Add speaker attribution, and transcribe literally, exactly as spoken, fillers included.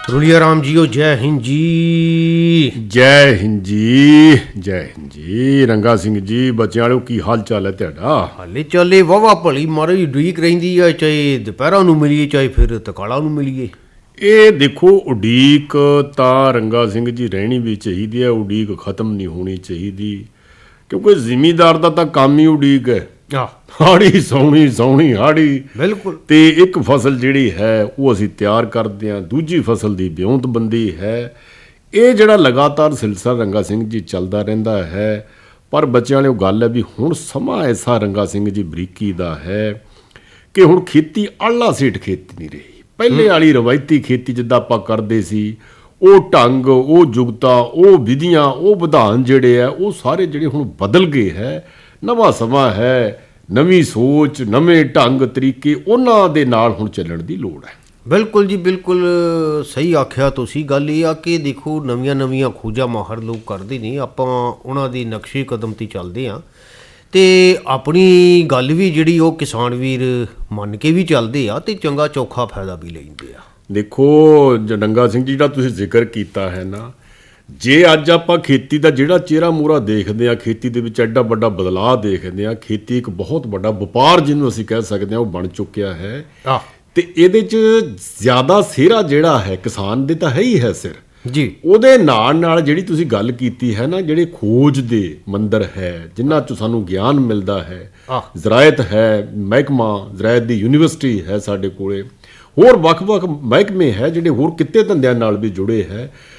Speaker 1: रुलिया राम जी, जय हिंद जी।
Speaker 2: जय हिंद जी, जय हिंद जी। रंगा सिंह जी, बच्चों वालों की हाल चाल है तुहाडा?
Speaker 1: हाले चाले वाहवा भली मारी उਡੀਕ ਰਹਿੰਦੀ ਆ, ਚਾਹੇ ਦੁਪਹਿਰਾਂ ਨੂੰ ਮਿਲੀਏ ਚਾਹੇ ਫਿਰ ਤਕਾਲਾਂ ਨੂੰ ਮਿਲੀਏ।
Speaker 2: ਇਹ ਦੇਖੋ, ਉਡੀਕ ਤਾਂ ਰੰਗਾ ਸਿੰਘ ਜੀ ਰਹਿਣੀ ਵੀ ਚਾਹੀਦੀ ਹੈ, ਉਡੀਕ ਖਤਮ ਨਹੀਂ ਹੋਣੀ ਚਾਹੀਦੀ, ਕਿਉਂਕਿ ਜ਼ਿਮੀਂਦਾਰ ਦਾ ਤਾਂ ਕੰਮ ਹੀ ਉਡੀਕ ਹੈ। ਹਾੜੀ ਸੌਣੀ ਸੌਣੀ ਹਾੜੀ,
Speaker 1: ਬਿਲਕੁਲ।
Speaker 2: ਤੇ ਇੱਕ ਫਸਲ ਜਿਹੜੀ ਹੈ ਉਹ ਅਸੀਂ ਤਿਆਰ ਕਰਦੇ ਹਾਂ, ਦੂਜੀ ਫਸਲ ਦੀ ਵਿਉਂਤਬੰਦੀ ਹੈ। ਇਹ ਜਿਹੜਾ ਲਗਾਤਾਰ ਸਿਲਸਿਲਾ ਰੰਗਾ ਸਿੰਘ ਜੀ ਚੱਲਦਾ ਰਹਿੰਦਾ ਹੈ। ਪਰ ਬੱਚਿਆਂ ਵਾਲੀ ਉਹ ਗੱਲ ਹੈ ਵੀ ਹੁਣ ਸਮਾਂ ਐਸਾ ਰੰਗਾ ਸਿੰਘ ਜੀ ਬਰੀਕੀ ਦਾ ਹੈ ਕਿ ਹੁਣ ਖੇਤੀ ਆਲਾ ਸੇਠ ਖੇਤੀ ਨਹੀਂ ਰਹੀ। ਪਹਿਲੇ ਵਾਲੀ ਰਵਾਇਤੀ ਖੇਤੀ ਜਿੱਦਾਂ ਆਪਾਂ ਕਰਦੇ ਸੀ, ਉਹ ਢੰਗ, ਉਹ ਜੁਗਤਾ, ਉਹ ਵਿਧੀਆਂ, ਉਹ ਵਿਧਾਨ ਜਿਹੜੇ ਆ ਉਹ ਸਾਰੇ ਜਿਹੜੇ ਹੁਣ ਬਦਲ ਗਏ ਹੈ। ਨਵਾਂ ਸਮਾਂ ਹੈ, ਨਵੀਂ ਸੋਚ, ਨਵੇਂ ਢੰਗ ਤਰੀਕੇ, ਉਹਨਾਂ ਦੇ ਨਾਲ ਹੁਣ ਚੱਲਣ ਦੀ ਲੋੜ ਹੈ।
Speaker 1: ਬਿਲਕੁਲ ਜੀ, ਬਿਲਕੁਲ ਸਹੀ ਆਖਿਆ ਤੁਸੀਂ। ਗੱਲ ਇਹ ਆ ਕਿ ਦੇਖੋ, ਨਵੀਆਂ ਨਵੀਆਂ ਖੋਜਾਂ ਮਾਹਰ ਲੋਕ ਕਰਦੇ ਨੇ, ਆਪਾਂ ਉਹਨਾਂ ਦੇ ਨਕਸ਼ੇ ਕਦਮ 'ਤੇ ਚੱਲਦੇ ਹਾਂ, ਅਤੇ ਆਪਣੀ ਗੱਲ ਵੀ ਜਿਹੜੀ ਉਹ ਕਿਸਾਨ ਵੀਰ ਮੰਨ ਕੇ ਵੀ ਚੱਲਦੇ ਆ ਅਤੇ ਚੰਗਾ ਚੋਖਾ ਫਾਇਦਾ ਵੀ ਲੈਂਦੇ ਆ।
Speaker 2: ਦੇਖੋ ਰੰਗਾ ਸਿੰਘ ਜੀ, ਜਿਹੜਾ ਤੁਸੀਂ ਜ਼ਿਕਰ ਕੀਤਾ ਹੈ ਨਾ, ਜੇ ਅੱਜ ਆਪਾਂ ਖੇਤੀ ਦਾ ਜਿਹੜਾ ਚਿਹਰਾ ਮੂਹਰਾ ਦੇਖਦੇ ਹਾਂ, ਖੇਤੀ ਦੇ ਵਿੱਚ ਐਡਾ ਵੱਡਾ ਬਦਲਾਅ ਦੇਖਦੇ ਹਾਂ, ਖੇਤੀ ਇੱਕ ਬਹੁਤ ਵੱਡਾ ਵਪਾਰ ਜਿਹਨੂੰ ਅਸੀਂ ਕਹਿ ਸਕਦੇ ਹਾਂ ਉਹ ਬਣ ਚੁੱਕਿਆ ਹੈ। ਅਤੇ ਇਹਦੇ 'ਚ ਜ਼ਿਆਦਾ ਸਿਹਰਾ ਜਿਹੜਾ ਹੈ ਕਿਸਾਨ ਦੇ ਤਾਂ ਹੈ ਹੀ ਹੈ ਸਿਰ
Speaker 1: ਜੀ।
Speaker 2: ਉਹਦੇ ਨਾਲ ਨਾਲ ਜਿਹੜੀ ਤੁਸੀਂ ਗੱਲ ਕੀਤੀ ਹੈ ਨਾ, ਜਿਹੜੇ ਖੋਜ ਦੇ ਮੰਦਰ ਹੈ ਜਿਨ੍ਹਾਂ 'ਚੋਂ ਸਾਨੂੰ ਗਿਆਨ ਮਿਲਦਾ ਹੈ, ਜ਼ਰਾਇਤ ਹੈ, ਮਹਿਕਮਾ ਜ਼ਰਾਇਤ ਦੀ ਯੂਨੀਵਰਸਿਟੀ ਹੈ ਸਾਡੇ ਕੋਲੇ, ਹੋਰ ਵੱਖ ਵੱਖ ਮਹਿਕਮੇ ਹੈ ਜਿਹੜੇ ਹੋਰ ਕਿੱਤੇ ਧੰਦਿਆਂ ਨਾਲ ਵੀ ਜੁੜੇ ਹੈ।